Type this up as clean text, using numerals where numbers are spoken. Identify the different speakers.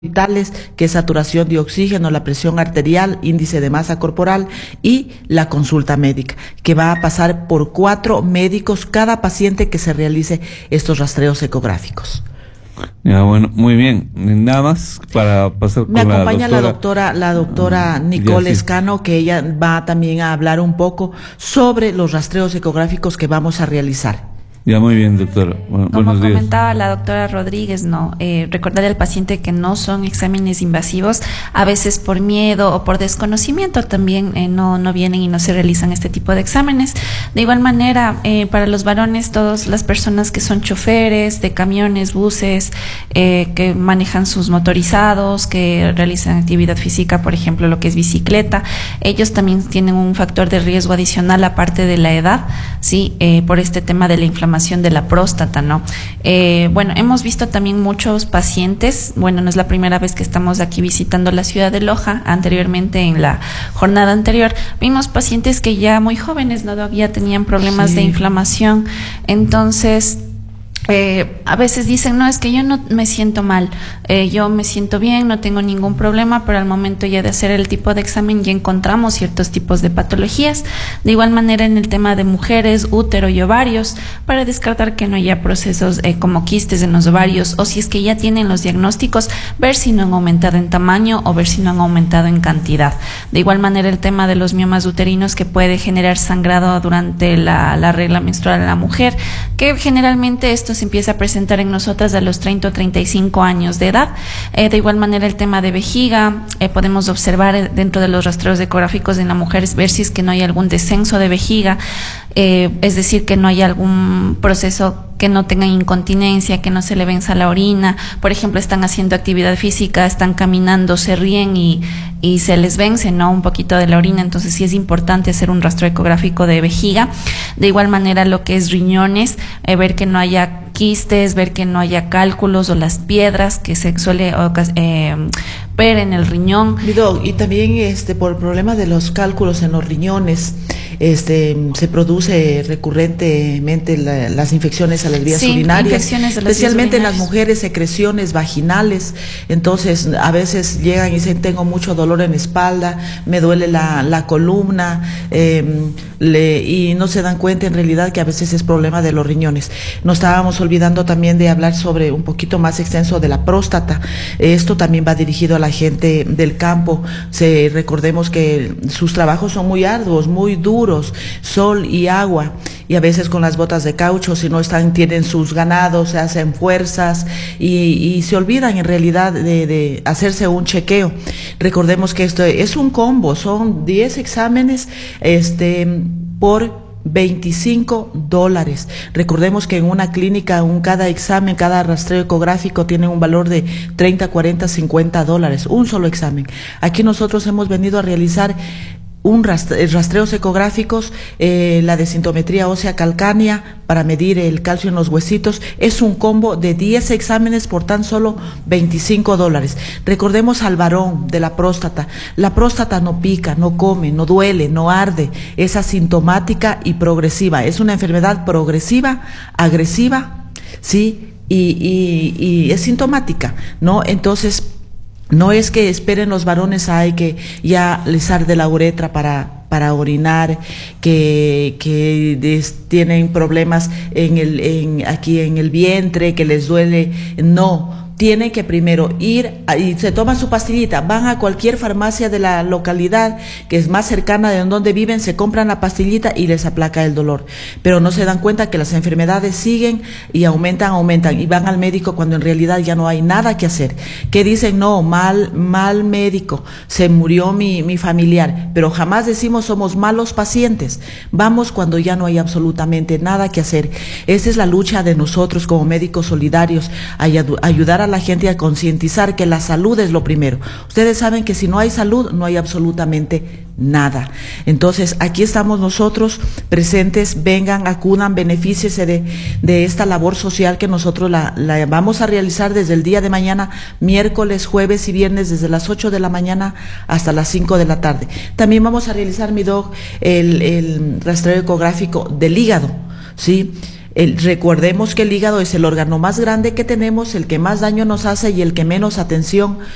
Speaker 1: vitales, que es saturación de oxígeno, la presión arterial, índice de masa corporal y la consulta médica, que va a pasar por 4 médicos cada paciente que se realice estos rastreos ecográficos.
Speaker 2: Ya, bueno, muy bien. Nada más para pasar con
Speaker 1: Me acompaña la
Speaker 2: doctora.
Speaker 1: doctora Nicole
Speaker 2: Ya, sí.
Speaker 1: Escano, que ella va también a hablar un poco sobre los rastreos ecográficos que vamos a realizar.
Speaker 2: Ya, muy bien, doctora. Bueno,
Speaker 3: Como
Speaker 2: buenos días.
Speaker 3: comentaba la doctora Rodríguez, no, recordarle al paciente que no son exámenes invasivos, a veces por miedo o por desconocimiento también no vienen y no se realizan este tipo de exámenes. De igual manera, para los varones, todas las personas que son choferes de camiones, buses, que manejan sus motorizados, que realizan actividad física, por ejemplo, lo que es bicicleta, ellos también tienen un factor de riesgo adicional aparte de la edad, sí, por este tema de la inflamación de la próstata, ¿no? Bueno, hemos visto también muchos pacientes, bueno, no es la primera vez que estamos aquí visitando la ciudad de Loja, anteriormente en la jornada anterior, vimos pacientes que ya muy jóvenes, ¿no, Doc? Ya tenían problemas de inflamación, entonces a veces dicen, no, es que yo no me siento mal, yo me siento bien, no tengo ningún problema, pero al momento ya de hacer el tipo de examen ya encontramos ciertos tipos de patologías. De igual manera en el tema de mujeres, útero y ovarios, para descartar que no haya procesos como quistes en los ovarios, o si es que ya tienen los diagnósticos, ver si no han aumentado en tamaño o ver si no han aumentado en cantidad. De igual manera el tema de los miomas uterinos, que puede generar sangrado durante la regla menstrual en la mujer, que generalmente esto se empieza a presentar en nosotras a los 30 o 35 años de edad. De igual manera el tema de vejiga, podemos observar dentro de los rastreos ecográficos en la mujer, ver si es que no hay algún descenso de vejiga, es decir, que no hay algún proceso que no tengan incontinencia, que no se le venza la orina, por ejemplo, están haciendo actividad física, están caminando, se ríen y se les vence, ¿no?, un poquito de la orina, entonces sí es importante hacer un rastreo ecográfico de vejiga. De igual manera lo que es riñones, ver que no haya quistes, ver que no haya cálculos o las piedras que se suele ver en el riñón.
Speaker 1: Y también por el problema de los cálculos en los riñones, se produce recurrentemente las infecciones a las vías urinarias, especialmente en las mujeres, secreciones vaginales. Entonces a veces llegan y dicen, tengo mucho dolor en la espalda, me duele la columna, y no se dan cuenta en realidad que a veces es problema de los riñones. Nos estábamos olvidando también de hablar sobre un poquito más extenso de la próstata. Esto también va dirigido a la gente del campo. Recordemos que sus trabajos son muy arduos, muy duros, sol y agua, y a veces con las botas de caucho, si no tienen sus ganados, se hacen fuerzas y se olvidan en realidad de hacerse un chequeo. Recordemos que esto es un combo, son 10 exámenes por $25. Recordemos que en una clínica cada examen, cada rastreo ecográfico tiene un valor de $30, $40, $50, un solo examen. Aquí nosotros hemos venido a realizar rastreos ecográficos, la densitometría ósea calcánea para medir el calcio en los huesitos. Es un combo de 10 exámenes por tan solo $25. Recordemos al varón de la próstata. La próstata no pica, no come, no duele, no arde, es asintomática y progresiva. Es una enfermedad progresiva, agresiva, ¿sí? Y es sintomática, ¿no? Entonces, no es que esperen los varones que ya les arde la uretra para orinar, que tienen problemas aquí en el vientre, que les duele. No, tienen que primero ir y se toman su pastillita, van a cualquier farmacia de la localidad que es más cercana de donde viven, se compran la pastillita y les aplaca el dolor, pero no se dan cuenta que las enfermedades siguen y aumentan y van al médico cuando en realidad ya no hay nada que hacer, que dicen, no, mal médico, se murió mi familiar, pero jamás decimos somos malos pacientes, vamos cuando ya no hay absolutamente nada que hacer. Esa es la lucha de nosotros como médicos solidarios, ayudar a la gente a concientizar que la salud es lo primero. Ustedes saben que si no hay salud, no hay absolutamente nada. Entonces, aquí estamos nosotros presentes, vengan, acudan, benefíciese de esta labor social que nosotros la vamos a realizar desde el día de mañana, miércoles, jueves y viernes, desde las 8 de la mañana hasta las 5 de la tarde. También vamos a realizar, mi doc, el rastreo ecográfico del hígado, ¿sí? Recordemos que el hígado es el órgano más grande que tenemos, el que más daño nos hace y el que menos atención